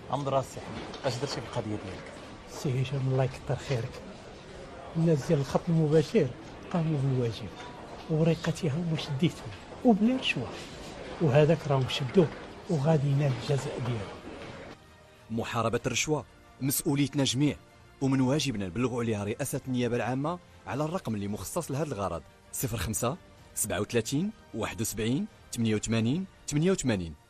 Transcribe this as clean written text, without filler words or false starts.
عمد راسي حبيبي، اش درتي في القضيه ديالك؟ سي هشام الله يكثر خيرك. الناس ديال الخط المباشر قاموا بالواجب ووريقتها هما شديتهم وبلا رشوه، وهذاك راهم شدوه وغادي ينال الجزاء ديالو. محاربة الرشوة مسؤوليتنا جميع، ومن واجبنا نبلغوا عليها رئاسة النيابة العامة على الرقم اللي مخصص لهذا الغرض: 05 37 71 88 88.